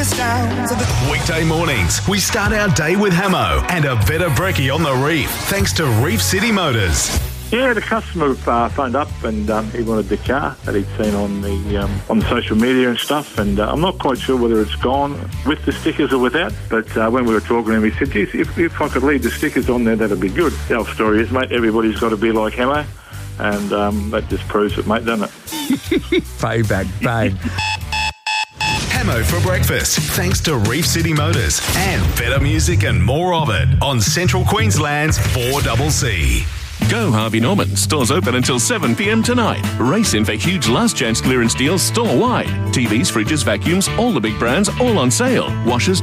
the sounds of the... Weekday mornings, we start our day with Hamo and a better brekkie on the reef, thanks to Reef City Motors. Yeah, the customer phoned up and he wanted the car that he'd seen on the social media and stuff, and I'm not quite sure whether it's gone with the stickers or without, but when we were talking to him, he said, geez, if I could leave the stickers on there, that'd be good. The whole story is, mate, everybody's got to be like Hamo, and that just proves it, mate, doesn't it? Payback, babe. Hamo for breakfast, thanks to Reef City Motors and better music and more of it on Central Queensland's 4CC. Go Harvey Norman. Stores open until 7 p.m. tonight. Race in for huge last chance clearance deals store-wide. TVs, fridges, vacuums, all the big brands, all on sale. Washers,